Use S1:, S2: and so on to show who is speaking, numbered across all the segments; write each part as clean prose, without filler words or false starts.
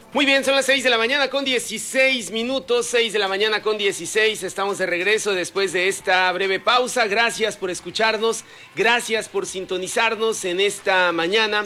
S1: Muy bien, son las 6 de la mañana con 16 minutos, 6 de la mañana con 16, estamos de regreso después de esta breve pausa. Gracias por escucharnos, gracias por sintonizarnos en esta mañana.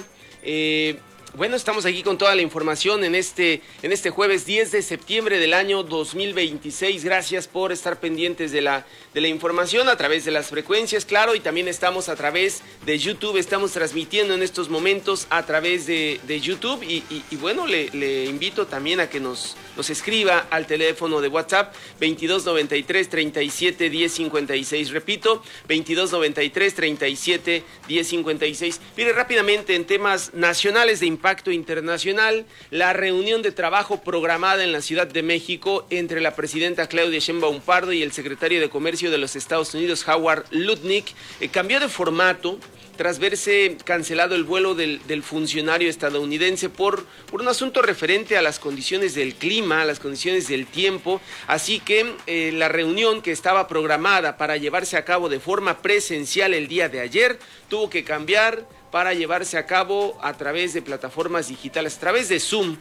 S1: Bueno, estamos aquí con toda la información en este jueves 10 de septiembre del año 2026. Gracias por estar pendientes de la información a través de las frecuencias, claro, y también estamos a través de YouTube. Estamos transmitiendo en estos momentos a través de YouTube y bueno, le invito también a que nos escriba al teléfono de WhatsApp 2293 37 10 56. Repito, 2293 37 10 56. Mire, rápidamente en temas nacionales de impacto internacional, la reunión de trabajo programada en la Ciudad de México entre la presidenta Claudia Sheinbaum Pardo y el secretario de Comercio de los Estados Unidos, Howard Lutnick, cambió de formato tras verse cancelado el vuelo del funcionario estadounidense por un asunto referente a las condiciones del clima, a las condiciones del tiempo. Así que la reunión que estaba programada para llevarse a cabo de forma presencial el día de ayer tuvo que cambiar para llevarse a cabo a través de plataformas digitales, a través de Zoom.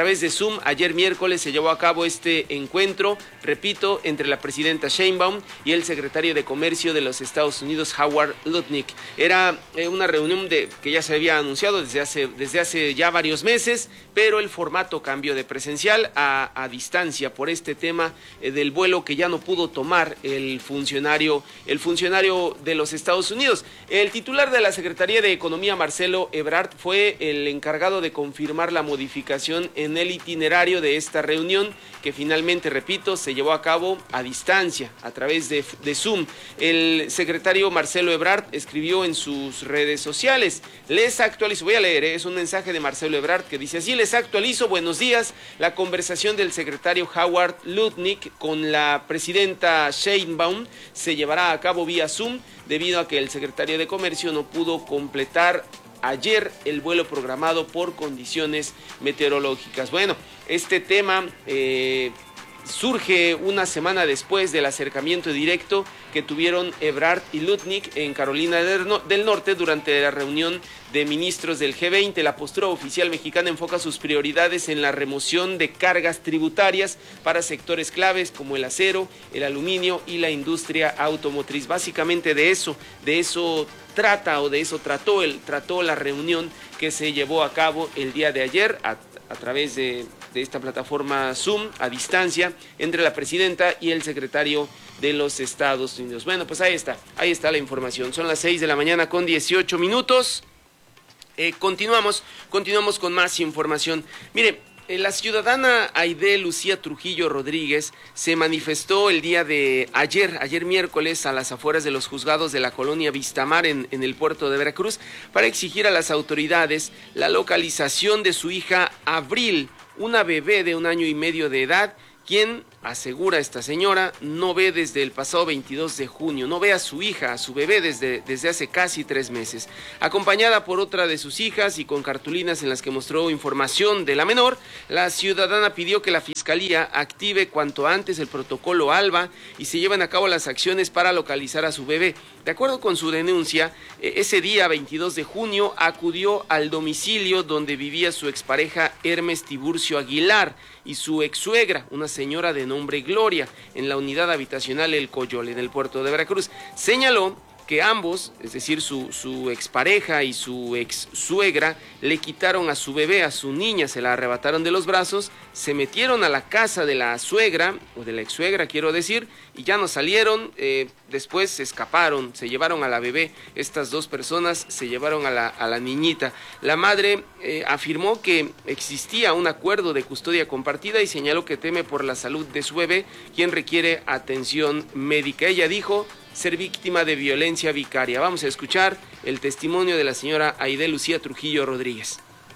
S1: Ayer miércoles se llevó a cabo este encuentro, repito, entre la presidenta Sheinbaum y el secretario de Comercio de los Estados Unidos, Howard Lutnick. Era una reunión que ya se había anunciado desde hace ya varios meses, pero el formato cambió de presencial a distancia por este tema del vuelo que ya no pudo tomar el funcionario de los Estados Unidos. El titular de la Secretaría de Economía, Marcelo Ebrard, fue el encargado de confirmar la modificación en el itinerario de esta reunión, que finalmente, repito, se llevó a cabo a distancia, a través de Zoom. El secretario Marcelo Ebrard escribió en sus redes sociales: les actualizo, voy a leer, es un mensaje de Marcelo Ebrard que dice así: les actualizo, buenos días, la conversación del secretario Howard Lutnick con la presidenta Sheinbaum se llevará a cabo vía Zoom, debido a que el secretario de Comercio no pudo completar ayer el vuelo programado por condiciones meteorológicas. Bueno, este tema surge una semana después del acercamiento directo que tuvieron Ebrard y Lutnick en Carolina del Norte durante la reunión de ministros del G20. La postura oficial mexicana enfoca sus prioridades en la remoción de cargas tributarias para sectores claves como el acero, el aluminio y la industria automotriz. Básicamente de eso trató la reunión que se llevó a cabo el día de ayer a través de esta plataforma Zoom a distancia entre la presidenta y el secretario de los Estados Unidos. Bueno, pues ahí está la información. Son las 6 de la mañana con 18 minutos. Continuamos con más información. Mire, la ciudadana Aide Lucía Trujillo Rodríguez se manifestó el día de ayer miércoles, a las afueras de los juzgados de la colonia Vistamar en el puerto de Veracruz, para exigir a las autoridades la localización de su hija Abril, una bebé de 1 año y medio de edad, quien, asegura esta señora, no ve desde el pasado 22 de junio, no ve a su hija, a su bebé desde hace casi 3 meses. Acompañada por otra de sus hijas y con cartulinas en las que mostró información de la menor, la ciudadana pidió que la Fiscalía active cuanto antes el protocolo ALBA y se lleven a cabo las acciones para localizar a su bebé. De acuerdo con su denuncia, ese día 22 de junio acudió al domicilio donde vivía su expareja Hermes Tiburcio Aguilar y su exsuegra, una señora de nombre Gloria, en la unidad habitacional El Coyol, en el puerto de Veracruz. Señaló que ambos, es decir, su expareja y su exsuegra, le quitaron a su bebé, a su niña, se la arrebataron de los brazos, se metieron a la casa de la suegra, o de la exsuegra quiero decir, y ya no salieron. Después se escaparon, se llevaron a la bebé. Estas dos personas se llevaron a la niñita. La madre afirmó que existía un acuerdo de custodia compartida y señaló que teme por la salud de su bebé, quien requiere atención médica. Ella dijo ser víctima de violencia vicaria. Vamos a escuchar el testimonio de la señora Aide Lucía Trujillo Rodríguez.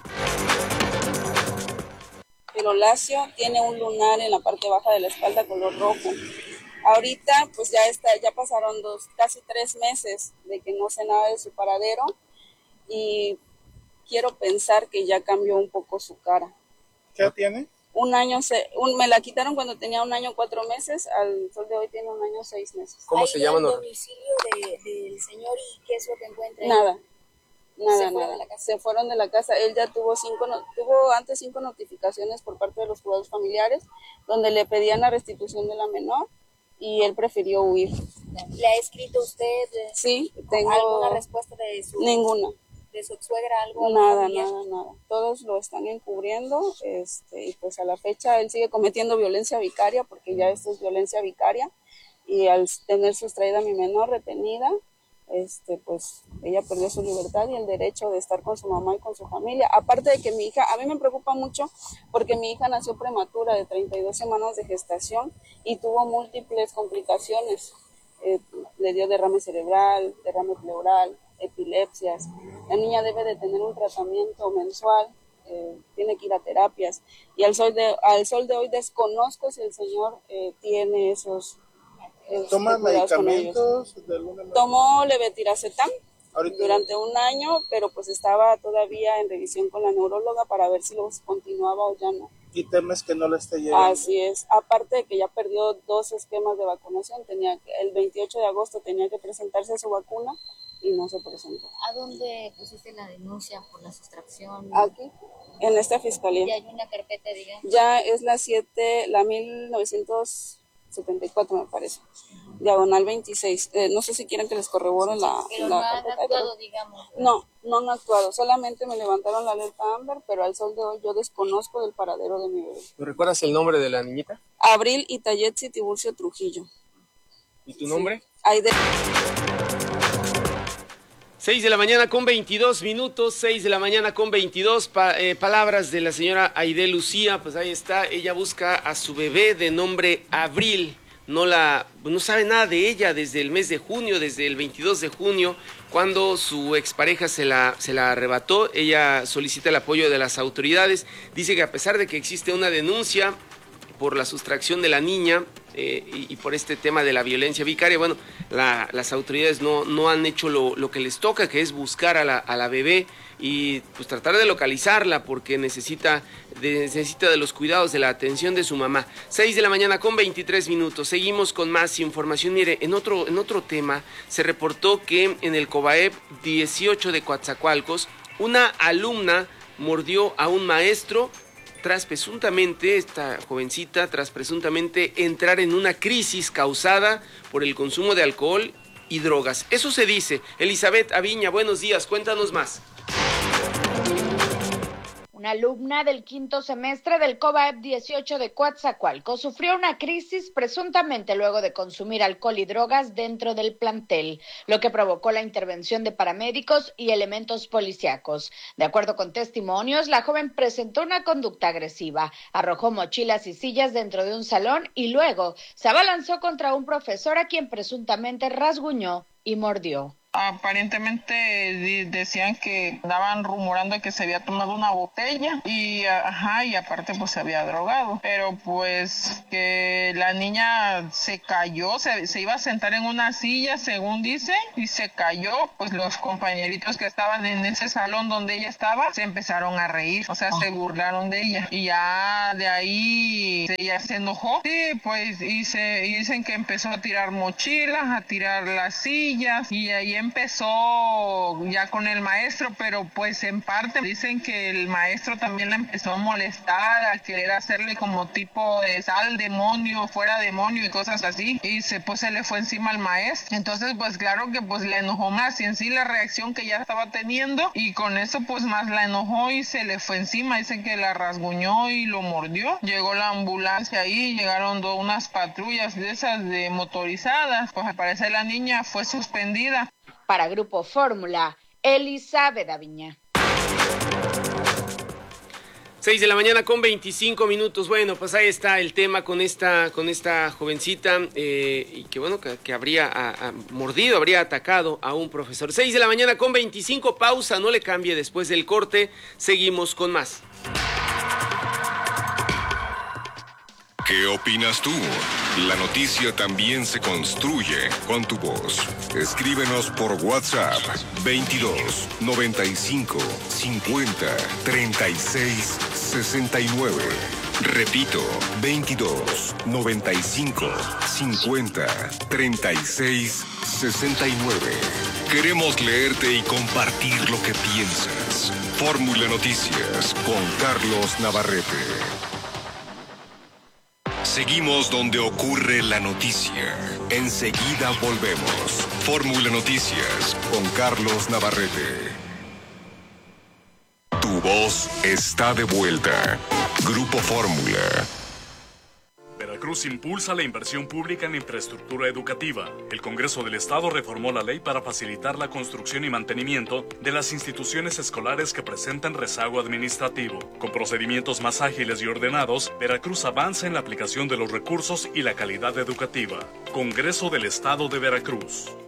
S2: Pero lacio, tiene un lunar en la parte baja de la espalda color rojo. Ahorita pues ya pasaron casi 3 meses de que no sé nada de su paradero y quiero pensar que ya cambió un poco su cara.
S3: ¿Qué tiene?
S2: Me la quitaron cuando tenía 1 año 4 meses, al sol de hoy tiene 1 año 6 meses.
S1: ¿Cómo se llama?
S4: ¿El domicilio del señor y qué es lo que encuentra?
S2: Nada. Nada, nada. Se fueron de la casa. Él ya tuvo antes 5 notificaciones por parte de los juzgados familiares, donde le pedían la restitución de la menor y él prefirió huir.
S3: ¿Le ha escrito usted
S2: sí, tengo
S3: alguna respuesta de su...
S2: Ninguna.
S3: ¿De su suegra algo?
S2: Nada. Todos lo están encubriendo, y pues a la fecha él sigue cometiendo violencia vicaria, porque ya esto es violencia vicaria, y al tener sustraída a mi menor retenida, pues ella perdió su libertad y el derecho de estar con su mamá y con su familia. Aparte de que mi hija, a mí me preocupa mucho porque mi hija nació prematura de 32 semanas de gestación y tuvo múltiples complicaciones. Le dio derrame cerebral, derrame pleural, epilepsias. La niña debe de tener un tratamiento mensual, tiene que ir a terapias, y al sol de hoy desconozco si el señor tiene esos
S4: ¿Toma medicamentos?
S2: Tomó levetiracetam durante un año, pero pues estaba todavía en revisión con la neuróloga para ver si los continuaba o ya no.
S4: ¿Y temes que no le esté llegando?
S2: Así es, aparte de que ya perdió 2 esquemas de vacunación, el 28 de agosto tenía que presentarse su vacuna y no se presentó.
S3: ¿A dónde pusiste la denuncia por la sustracción?
S2: Aquí, en esta fiscalía.
S3: ¿Ya hay una carpeta, digamos?
S2: Ya es la 1974 me parece, diagonal 26. No sé si quieren que les corroboren
S3: pero no han actuado, digamos.
S2: No han actuado, solamente me levantaron la alerta Amber, pero al sol de hoy yo desconozco del paradero de mi bebé.
S1: ¿Tú recuerdas el nombre de la niñita?
S2: Abril Itayetsi Tiburcio Trujillo.
S1: ¿Y tu nombre?
S2: Aide.
S1: 6 de la mañana con 22 minutos, 6 de la mañana con 22, palabras de la señora Aide Lucía, pues ahí está, ella busca a su bebé de nombre Abril, no sabe nada de ella desde el mes de junio, desde el 22 de junio, cuando su expareja se la arrebató. Ella solicita el apoyo de las autoridades, dice que a pesar de que existe una denuncia por la sustracción de la niña y por este tema de la violencia vicaria, bueno, las autoridades no han hecho lo que les toca, que es buscar a la bebé y pues tratar de localizarla, porque necesita de los cuidados, de la atención de su mamá. 6 de la mañana con 23 minutos, seguimos con más información. Mire, en otro tema, se reportó que en el COBAEP 18 de Coatzacoalcos, una alumna mordió a un maestro tras presuntamente entrar en una crisis causada por el consumo de alcohol y drogas. Eso se dice. Elizabeth Aviña, buenos días, cuéntanos más.
S5: Una alumna del 5º semestre del COBAEP 18 de Coatzacoalcos sufrió una crisis presuntamente luego de consumir alcohol y drogas dentro del plantel, lo que provocó la intervención de paramédicos y elementos policíacos. De acuerdo con testimonios, la joven presentó una conducta agresiva, arrojó mochilas y sillas dentro de un salón y luego se abalanzó contra un profesor a quien presuntamente rasguñó y mordió.
S6: Aparentemente decían que andaban rumorando que se había tomado una botella y aparte pues se había drogado, pero pues que la niña se cayó, se iba a sentar en una silla según dice y se cayó. Pues los compañeritos que estaban en ese salón donde ella estaba se empezaron a reír, o sea, se burlaron de ella y ya de ahí ella se enojó, sí, pues y dicen que empezó a tirar mochilas, a tirar las sillas y ahí empezó ya con el maestro, pero pues en parte dicen que el maestro también la empezó a molestar, a querer hacerle como tipo de sal demonio, fuera demonio y cosas así, y se le fue encima al maestro. Entonces pues claro que pues le enojó más y en sí la reacción que ya estaba teniendo y con eso pues más la enojó y se le fue encima. Dicen que la rasguñó y lo mordió. Llegó la ambulancia ahí, llegaron unas patrullas de esas de motorizadas, pues al parecer la niña fue suspendida.
S5: Para Grupo Fórmula, Elizabeth Aviña.
S1: 6 de la mañana con 25 minutos. Bueno, pues ahí está el tema con esta jovencita y que bueno, que habría mordido, habría atacado a un profesor. 6 de la mañana con 25, pausa, no le cambie, después del corte seguimos con más.
S7: ¿Qué opinas tú? La noticia también se construye con tu voz. Escríbenos por WhatsApp 22 95 50 36 69. Repito, 22 95 50 36 69. Queremos leerte y compartir lo que piensas. Fórmula Noticias con Carlos Navarrete. Seguimos donde ocurre la noticia. Enseguida volvemos. Fórmula Noticias con Carlos Navarrete. Tu voz está de vuelta. Grupo Fórmula.
S8: Veracruz impulsa la inversión pública en infraestructura educativa. El Congreso del Estado reformó la ley para facilitar la construcción y mantenimiento de las instituciones escolares que presentan rezago administrativo. Con procedimientos más ágiles y ordenados, Veracruz avanza en la aplicación de los recursos y la calidad educativa. Congreso del Estado de Veracruz.